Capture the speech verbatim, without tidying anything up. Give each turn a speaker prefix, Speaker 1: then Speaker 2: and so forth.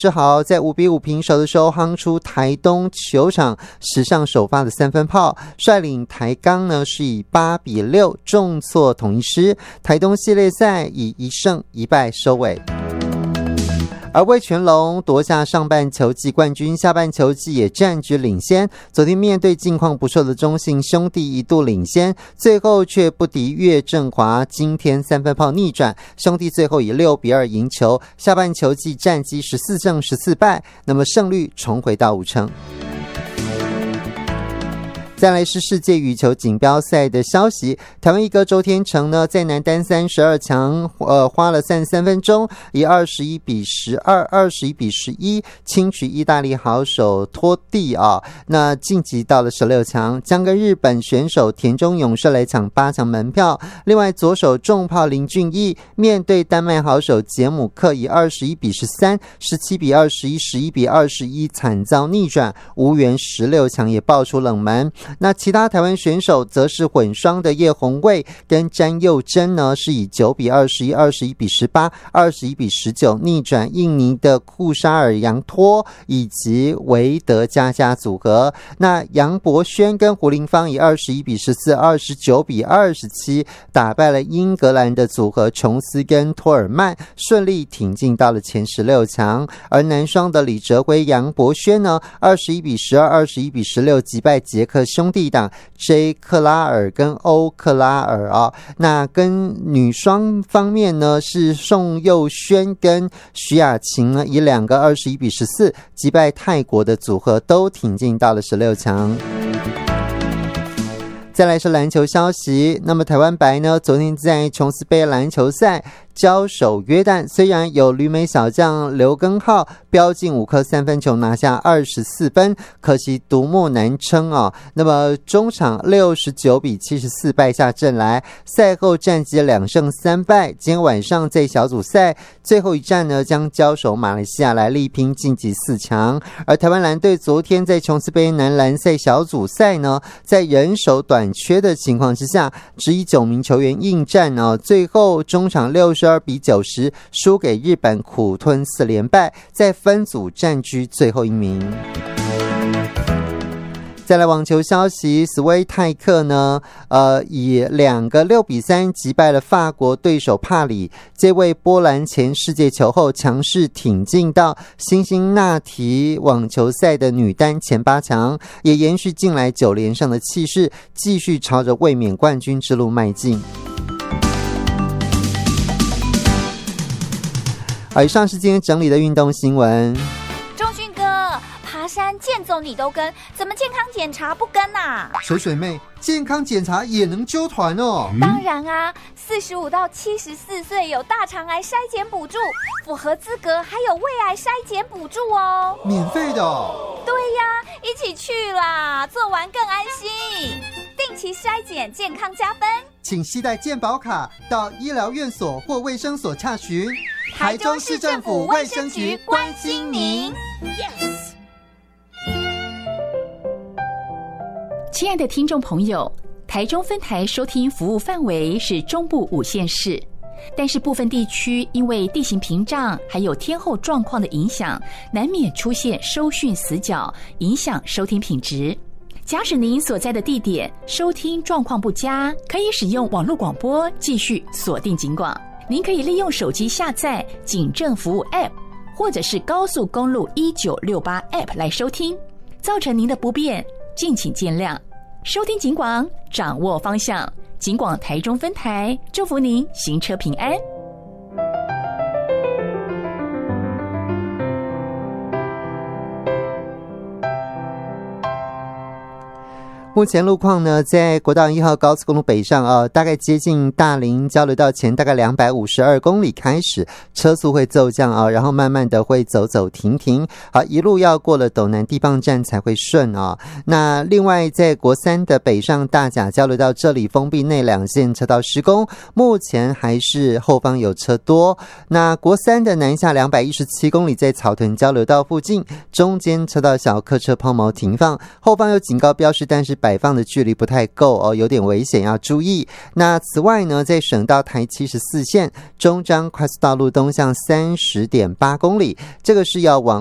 Speaker 1: 志豪在五比五平手的时候夯出台东球场史上首发的三分炮，率领台钢呢是以八比六重挫统一狮，台东系列赛以一胜一败收尾。而味全龙夺下上半球季冠军，下半球季也占据领先。昨天面对近况不错的中信兄弟一度领先，最后却不敌岳振华，今天三分炮逆转，兄弟最后以六比二赢球，下半球季战绩十四胜十四败，那么胜率重回到五成。再来是世界羽球锦标赛的消息，台湾一哥周天成呢，在男单三十二强，呃，花了三十三分钟，以二十一比十二、二十一比十一轻取意大利好手托蒂啊，那晋级到了十六强，将跟日本选手田中勇士来抢八强门票。另外，左手重炮林俊逸面对丹麦好手杰姆克，以二十一比十三、十七比二十一、十一比二十一惨遭逆转，无缘十六强，也爆出冷门。那其他台湾选手则是混双的叶红卫跟詹佑珍呢，是以九比二十一、二十一比十八、二十一比十九逆转印尼的库沙尔扬托以及维德加加组合。那杨博轩跟胡林芳以二十一比十四、二十九比二十七打败了英格兰的组合琼斯跟托尔曼，顺利挺进到了前十六强。而男双的李哲辉、杨博轩呢，二十一比十二、二十一比十六击败捷克兄弟党 J 克拉尔跟欧克拉尔啊。那跟女双方面呢，是宋佑轩跟徐雅琴呢，以两个二十一比十四击败泰国的组合，都挺进到了十六强。再来是篮球消息，那么台湾白呢，昨天在琼斯杯篮球赛交手约旦，虽然有旅美小将刘根浩飙进五颗三分球拿下二十四分，可惜独木难撑啊。那么中场六十九比七十四败下阵来，赛后战绩两胜三败。今天晚上在小组赛最后一战呢，将交手马来西亚来力拼晋级四强。而台湾蓝队昨天在琼斯杯男篮赛小组赛呢，在人手短缺的情况之下，只以九名球员应战啊，最后中场六十二比九十输给日本，苦吞四连败，在分组占据最后一名。再来网球消息，斯威泰克呢，呃，以两个六比三击败了法国对手帕里，这位波兰前世界球后强势挺进到辛辛那提网球赛的女单前八强，也延续近来九连胜的气势，继续朝着卫冕冠军之路迈进。好，以上是今天整理的运动新闻。
Speaker 2: 爬山健走你都跟，怎么健康检查不跟啊？
Speaker 1: 水水妹，健康检查也能揪团哦。
Speaker 2: 当然啊，四十五到七十四岁有大肠癌筛检补助，符合资格还有胃癌筛检补助哦。
Speaker 1: 免费的哦？
Speaker 2: 对呀，一起去啦，做完更安心。定期筛检，健康加分。
Speaker 1: 请携带健保卡到医疗院所或卫生所洽询。
Speaker 2: 台中市政府卫生局关心您。Yes。
Speaker 3: 亲爱的听众朋友，台中分台收听服务范围是中部五县市，但是部分地区因为地形屏障还有天候状况的影响，难免出现收讯死角，影响收听品质。假使您所在的地点收听状况不佳，可以使用网络广播继续锁定警广。您可以利用手机下载警政服务 App 或者是高速公路一九六八 App 来收听，造成您的不便敬请见谅。收听警广，掌握方向，警广台中分台，祝福您行车平安。
Speaker 1: 目前路况呢，在国道一号高速公路北上啊，大概接近大林交流道前大概两百五十二公里开始，车速会骤降啊，然后慢慢的会走走停停，好，一路要过了斗南地磅站才会顺啊。那另外在国三的北上大甲交流道这里封闭内两线车道施工，目前还是后方有车多。那国三的南下两百一十七公里，在草屯交流道附近，中间车道小客车抛锚停放，后方有警告标示，但是摆放的距离不太够哦，有点危险，要注意。那此外呢，在省道台七十四线中彰快速道路东向三十点八公里，这个是要往